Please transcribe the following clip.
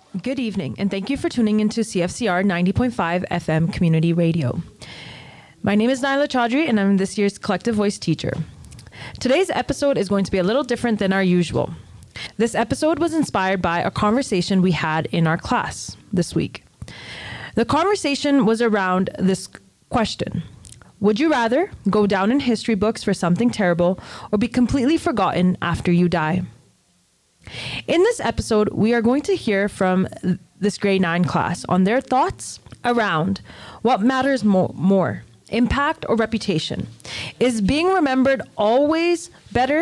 Good evening, and thank you for tuning into CFCR 90.5 FM Community Radio. My name is Naila Chaudhry, and I'm this year's Collective Voice teacher. Today's episode is going to be a little different than our usual. This episode was inspired by a conversation we had in our class this week. The conversation was around this question: would you rather go down in history books for something terrible or be completely forgotten after you die? In this episode, we are going to hear from this grade 9 class on their thoughts around what matters more, impact or reputation. Is being remembered always better